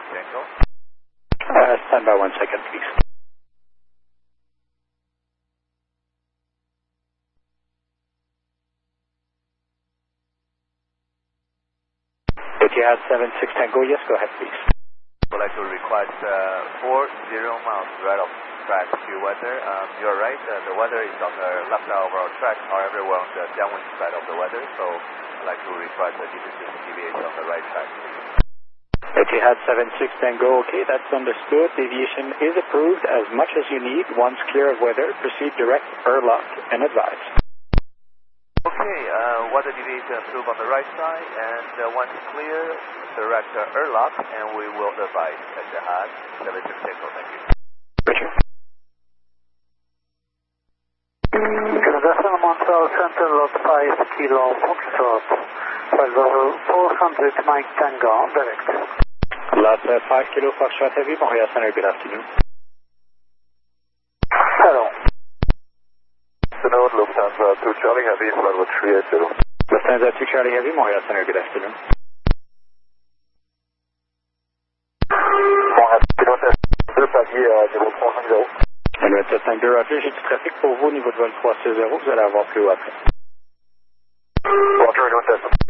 Tango. Stand by 1 second, please. Etihad 76 Tango, yes, go ahead, please. Would like to request 40 miles right of track to weather. You're right, the weather is on the left side of our track, however we're on the downwind side of the weather, so I'd like to request a deviation on the right track. Etihad 76 Tango, okay, that's understood. Deviation is approved as much as you need. Once clear of weather, proceed direct, airlock, and advise. Okay, weather deviation approved on the right side, and once clear, direct airlock, and we will advise Etihad 76 Tango. Thank you. Richard. Canada Montreal Center, lot 5 Kilo Foxtrot, flight level 400 Mike Tango, direct. Lot 5 Kilo Foxtrot Heavy, Montreal Center, good afternoon. Hello. Afternoon, Lufthansa 2 Charlie Heavy, flight level 380. Lufthansa 2 Charlie Heavy, Montreal Center, good afternoon. Montréal, pilote 2 Paggy, niveau 350. Le 752 Roger, j'ai du trafic pour vous au niveau de vol 360, vous allez avoir plus haut après. Roger, no test.